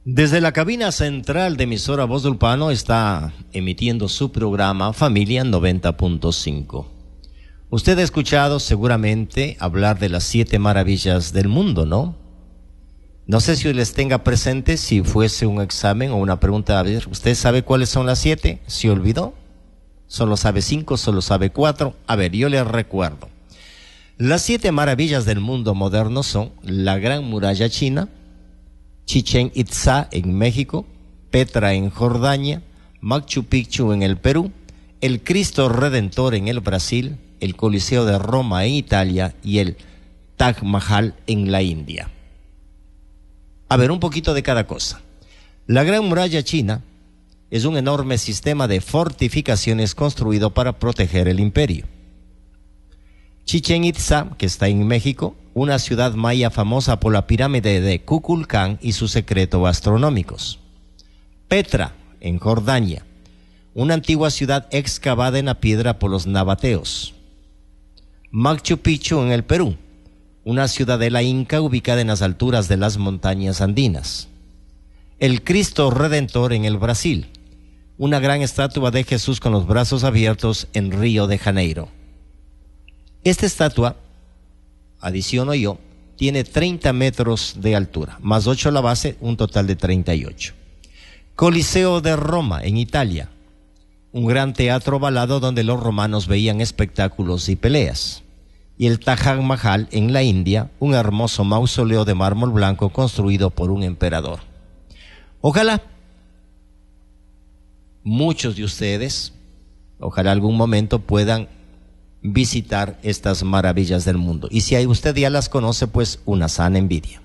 Desde la cabina central de emisora Voz del Urbano está emitiendo su programa Familia 90.5. Usted ha escuchado seguramente hablar de las 7 maravillas del mundo, ¿no? No sé si les tenga presente, si fuese un examen o una pregunta. A ver, ¿usted sabe cuáles son las 7? ¿Se olvidó? ¿Solo sabe 5? ¿Solo sabe 4? A ver, yo les recuerdo. Las 7 maravillas del mundo moderno son la Gran Muralla China, Chichén Itzá en México, Petra en Jordania, Machu Picchu en el Perú, el Cristo Redentor en el Brasil, el Coliseo de Roma en Italia y el Taj Mahal en la India. A ver, un poquito de cada cosa. La Gran Muralla China es un enorme sistema de fortificaciones construido para proteger el imperio. Chichén Itzá, que está en México, una ciudad maya famosa por la pirámide de Kukulcán y sus secretos astronómicos. Petra, en Jordania, una antigua ciudad excavada en la piedra por los nabateos. Machu Picchu en el Perú, una ciudadela inca ubicada en las alturas de las montañas andinas. El Cristo Redentor en el Brasil, una gran estatua de Jesús con los brazos abiertos en Río de Janeiro. Esta estatua, adiciono yo, tiene 30 metros de altura, más 8 la base, un total de 38. Coliseo de Roma, en Italia, un gran teatro ovalado donde los romanos veían espectáculos y peleas. Y el Taj Mahal, en la India, un hermoso mausoleo de mármol blanco construido por un emperador. Ojalá muchos de ustedes, ojalá algún momento puedan visitar estas maravillas del mundo. Y si usted ya las conoce, pues una sana envidia.